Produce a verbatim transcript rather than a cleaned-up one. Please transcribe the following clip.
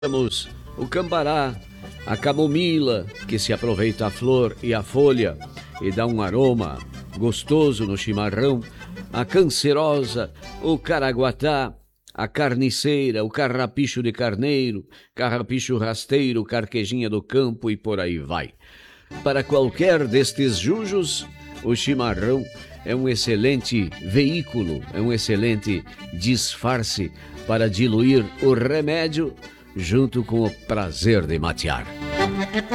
Temos o cambará, a camomila, que se aproveita a flor e a folha e dá um aroma gostoso no chimarrão, a cancerosa, o caraguatá, a carniceira, o carrapicho de carneiro, carrapicho rasteiro, carquejinha do campo e por aí vai. Para qualquer destes jujos, o chimarrão é um excelente veículo, é um excelente disfarce para diluir o remédio junto com o prazer de matear.